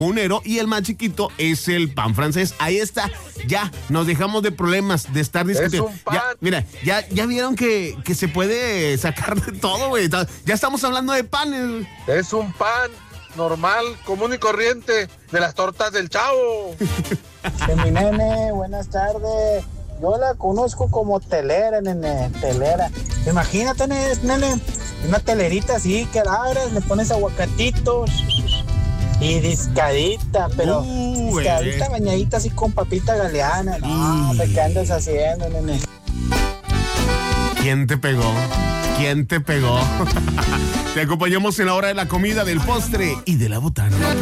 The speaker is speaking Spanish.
Unero y el más chiquito es el pan francés. Ahí está, ya nos dejamos de problemas de estar discutiendo. Es un pan. Ya vieron que se puede sacar de todo, güey. Ya estamos hablando de panes. Es un pan normal, común y corriente de las tortas del Chavo. Mi nene, buenas tardes. Yo la conozco como telera, nene, telera. Imagínate, nene, una telerita así que la abres, le pones aguacatitos y discadita, pero discadita, bañadita así con papita galeana. No, ¿qué andas haciendo, nene? ¿Quién te pegó? ¿Quién te pegó? Te acompañamos en la hora de la comida, del postre y de la botana.